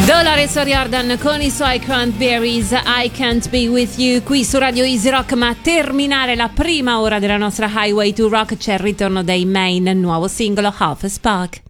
Dolores O'Riordan con i suoi Cranberries, I Can't Be With You, qui su Radio Easy Rock. Ma a terminare la prima ora della nostra Highway to Rock c'è il ritorno dei Main, nuovo singolo Half a Spark.